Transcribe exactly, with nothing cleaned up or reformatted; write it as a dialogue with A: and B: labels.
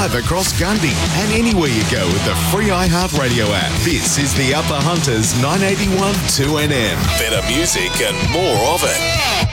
A: live across Gundy and anywhere you go with the free iHeartRadio app. This is the Upper Hunters nine eighty-one two N M. Better music and more of it.